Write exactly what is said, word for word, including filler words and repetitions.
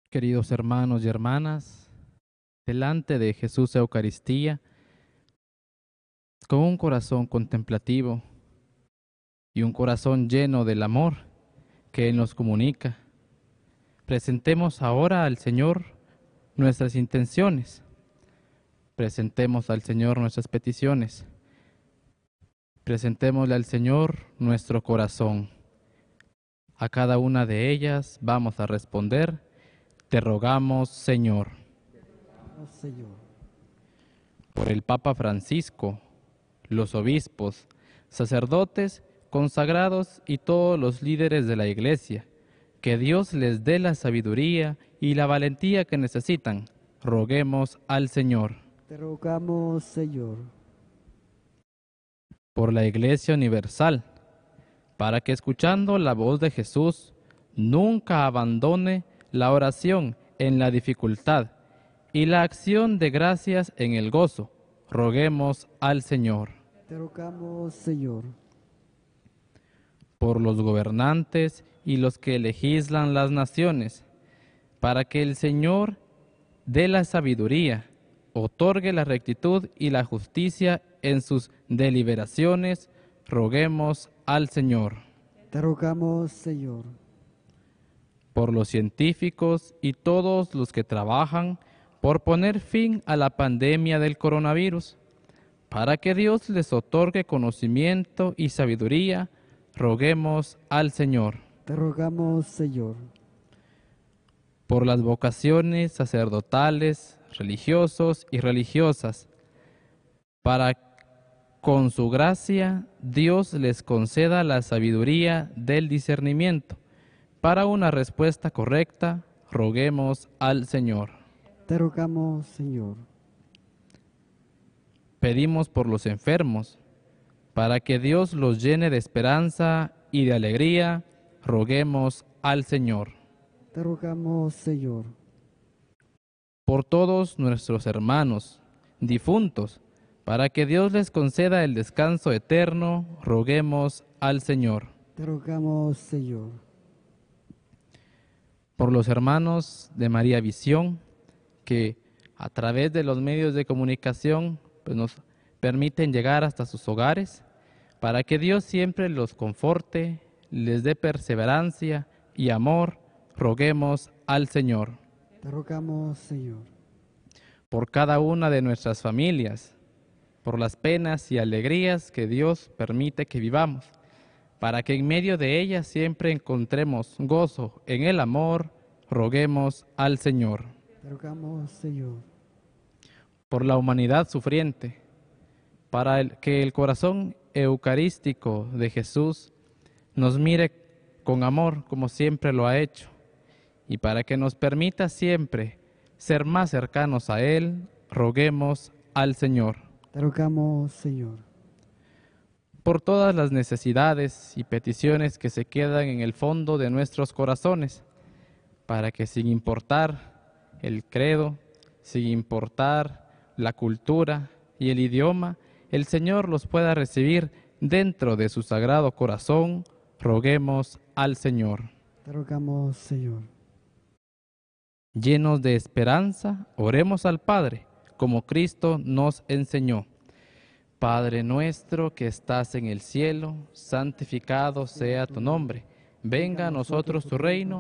Queridos hermanos y hermanas, delante de Jesús Eucaristía, con un corazón contemplativo y un corazón lleno del amor que Él nos comunica, presentemos ahora al Señor nuestras intenciones, presentemos al Señor nuestras peticiones, presentémosle al Señor nuestro corazón. A cada una de ellas vamos a responder: te rogamos, Señor. Oh, Señor. Por el Papa Francisco, los obispos, sacerdotes, consagrados y todos los líderes de la Iglesia, que Dios les dé la sabiduría y la valentía que necesitan. Roguemos al Señor. Te rogamos, Señor. Por la Iglesia Universal, para que escuchando la voz de Jesús, nunca abandone la oración en la dificultad y la acción de gracias en el gozo. Roguemos al Señor. Te rogamos, Señor. Por los gobernantes y los que legislan las naciones, para que el Señor dé la sabiduría, otorgue la rectitud y la justicia en sus deliberaciones. Roguemos al Señor. Te rogamos, Señor. Por los científicos y todos los que trabajan por poner fin a la pandemia del coronavirus, para que Dios les otorgue conocimiento y sabiduría. Roguemos al Señor. Te rogamos, Señor. Por las vocaciones sacerdotales, religiosos y religiosas, para con su gracia Dios les conceda la sabiduría del discernimiento. Para una respuesta correcta, roguemos al Señor. Te rogamos, Señor. Pedimos por los enfermos, para que Dios los llene de esperanza y de alegría. Roguemos al Señor. Te rogamos, Señor. Por todos nuestros hermanos difuntos, para que Dios les conceda el descanso eterno. Roguemos al Señor. Te rogamos, Señor. Por los hermanos de María Visión, que a través de los medios de comunicación pues, nos permiten llegar hasta sus hogares, para que Dios siempre los conforte, les dé perseverancia y amor. Roguemos al Señor. Te rogamos, Señor. Por cada una de nuestras familias, por las penas y alegrías que Dios permite que vivamos, para que en medio de ellas siempre encontremos gozo en el amor. Roguemos al Señor. Te rogamos, Señor. Por la humanidad sufriente, para el, que el corazón eucarístico de Jesús nos mire con amor como siempre lo ha hecho, y para que nos permita siempre ser más cercanos a Él. Roguemos al Señor. Te rogamos, Señor. Por todas las necesidades y peticiones que se quedan en el fondo de nuestros corazones, para que sin importar el credo, sin importar la cultura y el idioma, el Señor los pueda recibir dentro de su sagrado corazón. Roguemos al Señor. Te rogamos, Señor. Llenos de esperanza, oremos al Padre, como Cristo nos enseñó. Padre nuestro que estás en el cielo, santificado sea tu nombre. Venga a nosotros tu reino.